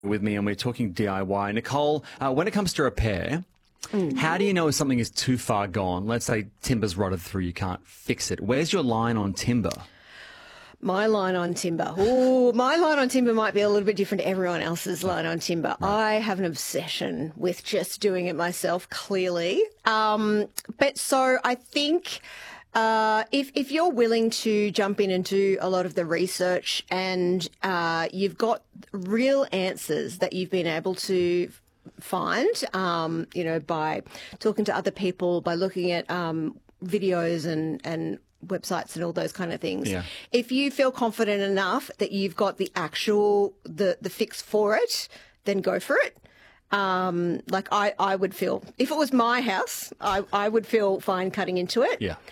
with me and we're talking DIY. Nicole, when it comes to repair, how do you know if something is too far gone? Let's say timber's rotted through, you can't fix it. Where's your line on timber? My line on timber. Oh, my line on timber might be a little bit different to everyone else's line on timber. Right. I have an obsession with just doing it myself, clearly. But so I think if you're willing to jump in and do a lot of the research and you've got real answers that you've been able to find, by talking to other people, by looking at videos and websites and all those kind of things. Yeah. If you feel confident enough that you've got the actual, the fix for it, then go for it. I would feel, if it was my house, I would feel fine cutting into it. Yeah.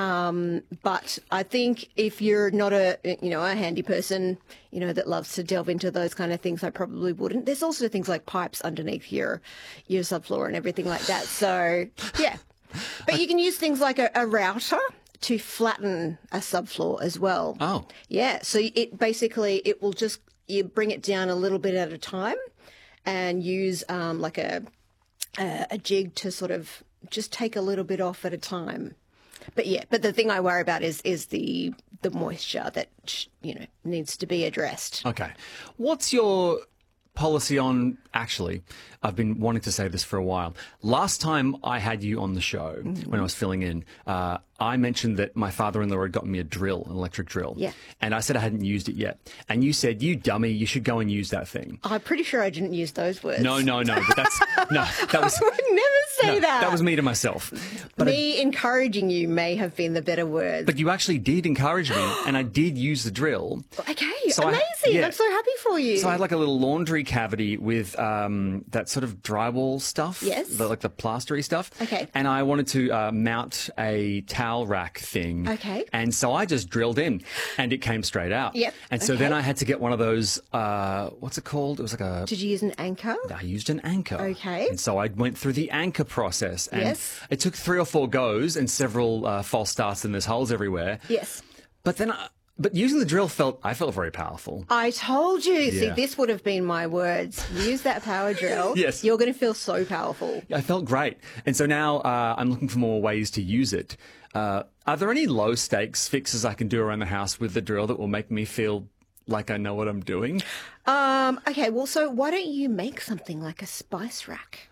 But I think if you're not a handy person, that loves to delve into those kind of things, I probably wouldn't. There's also things like pipes underneath your subfloor and everything like that. So, yeah. But you can use things like a router to flatten a subfloor as well. Oh. Yeah. So it will just, you bring it down a little bit at a time and use like a jig to sort of just take a little bit off at a time. But the thing I worry about is the moisture that, needs to be addressed. Okay. What's your policy on, actually, I've been wanting to say this for a while. Last time I had you on the show, when I was filling in, I mentioned that my father-in-law had gotten me a drill, an electric drill. Yeah. And I said I hadn't used it yet. And you said, you dummy, you should go and use that thing. I'm pretty sure I didn't use those words. No. But that was... I would never say that. That was me to myself. But me encouraging you may have been the better word. But you actually did encourage me, and I did use the drill. Okay, So amazing. I'm so happy for you. So I had like a little laundry cavity with that sort of drywall stuff. Yes. Like the plastery stuff. Okay. And I wanted to mount a towel rack thing. Okay. And so I just drilled in, and it came straight out. Yep. And so Okay. then I had to get one of those, what's it called? It was like a... Did you use an anchor? I used an anchor. Okay. And so I went through the anchor process. And Yes. it took 3 or 4 goes and several false starts, and there's holes everywhere. Yes. But then... But using the drill I felt very powerful. I told you. See, Yeah. this would have been my words. Use that power drill. Yes. You're going to feel so powerful. I felt great. And so now I'm looking for more ways to use it. Are there any low stakes fixes I can do around the house with the drill that will make me feel like I know what I'm doing? Okay, well, so why don't you make something like a spice rack?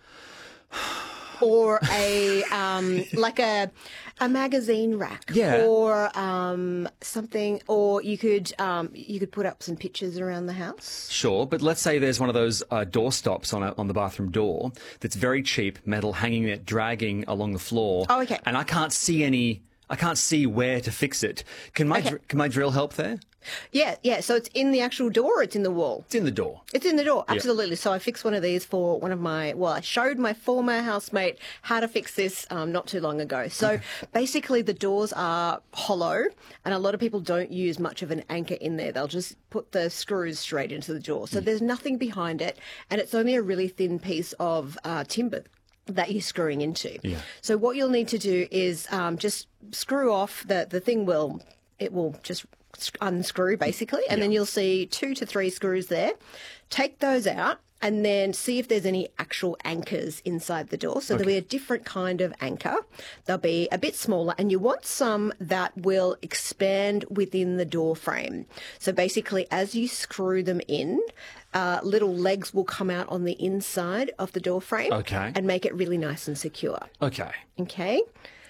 Or a like a magazine rack, Yeah. or something, or you could put up some pictures around the house. Sure, but let's say there's one of those door stops on the bathroom door that's very cheap, metal, hanging there, dragging along the floor. Oh, okay. And I can't see where to fix it. Can my drill help there? Yeah. So it's in the actual door, or it's in the wall. It's in the door. It's in the door, absolutely. So I fixed one of these for I showed my former housemate how to fix this not too long ago. So basically the doors are hollow, and a lot of people don't use much of an anchor in there. They'll just put the screws straight into the door. So there's nothing behind it, and it's only a really thin piece of timber that you're screwing into. Yeah. So what you'll need to do is just screw off the thing. It will just unscrew basically, and then you'll see 2 to 3 screws there. Take those out and then see if there's any actual anchors inside the door. So there'll be a different kind of anchor. They'll be a bit smaller, and you want some that will expand within the door frame. So basically, as you screw them in, little legs will come out on the inside of the door frame and make it really nice and secure. Okay. Okay.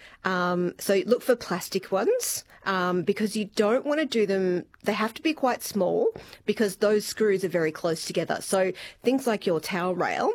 So look for plastic ones because you don't want to do them. They have to be quite small because those screws are very close together. So things like your towel rail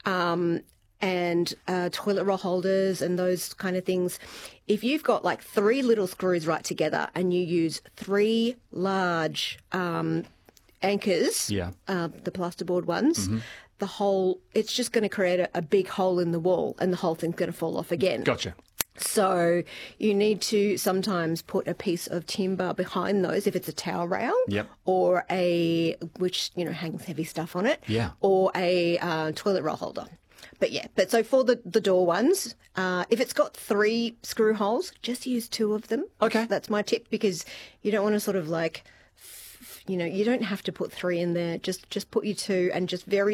and toilet roll holders and those kind of things, if you've got like 3 little screws right together and you use 3 large anchors, the plasterboard ones, it's just going to create a big hole in the wall, and the whole thing's going to fall off again. Gotcha. So you need to sometimes put a piece of timber behind those if it's a towel rail, or which hangs heavy stuff on it, or a toilet roll holder. But so for the door ones, if it's got 3 screw holes, just use 2 of them. Okay. That's my tip, because you don't want to sort of like you know, you don't have to put 3 in there. Just put your 2 and just very